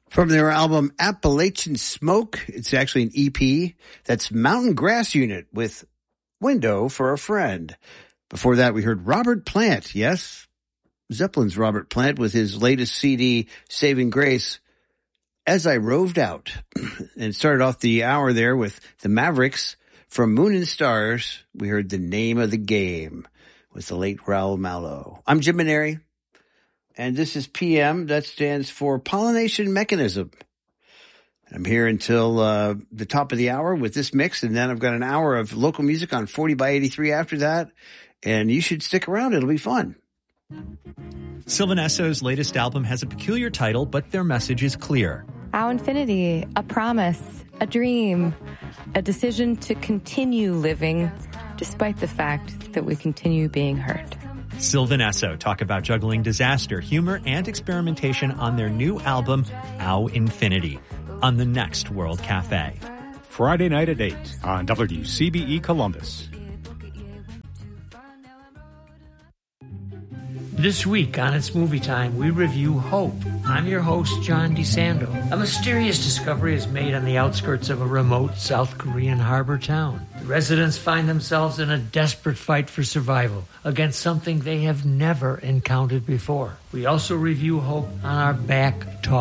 From their album Appalachian Smoke, it's actually an EP. That's Mountain Grass Unit with Window for a Friend. Before that, we heard Robert Plant. Yes, Zeppelin's Robert Plant with his latest CD, Saving Grace, As I Roved Out. And started off the hour there with the Mavericks. From Moon and Stars, we heard The Name of the Game with the late Raul Malo. I'm Jim Maneri, and this is PM. That stands for Pollination Mechanism. I'm here until the top of the hour with this mix, and then I've got an hour of local music on 40 by 83 after that, and you should stick around. It'll be fun. Sylvan Esso's latest album has a peculiar title, but their message is clear. Our infinity, a promise, a dream, a decision to continue living despite the fact that we continue being hurt. Sylvan Esso talk about juggling disaster, humor, and experimentation on their new album, Our Infinity, on the next World Cafe. Friday night at 8 on WCBE Columbus. This week on It's Movie Time, we review Hope. I'm your host, John DeSando. A mysterious discovery is made on the outskirts of a remote South Korean harbor town. The residents find themselves in a desperate fight for survival against something they have never encountered before. We also review Hope on our Back Talk